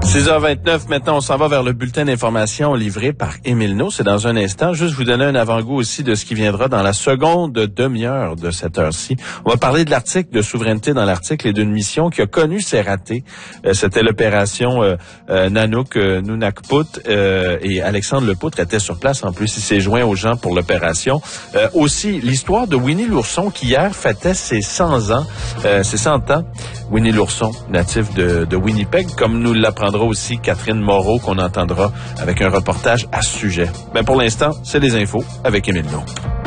6h29, maintenant on s'en va vers le bulletin d'information livré par Émile Naud. C'est dans un instant. Juste vous donner un avant-goût aussi de ce qui viendra dans la seconde demi-heure de cette heure-ci. On va parler de l'article de souveraineté dans l'article et d'une mission qui a connu ses ratés. C'était l'opération Nanook Nunakput et Alexandre Lepoutre était sur place. En plus, il s'est joint aux gens pour l'opération. Aussi, l'histoire de Winnie l'ourson qui hier fêtait ses 100 ans. Ses 100 ans. Winnie l'ourson, natif de Winnipeg, comme nous l'apprendra aussi Catherine Moreau, qu'on entendra avec un reportage à ce sujet. Mais pour l'instant, c'est les infos avec Émile Naud.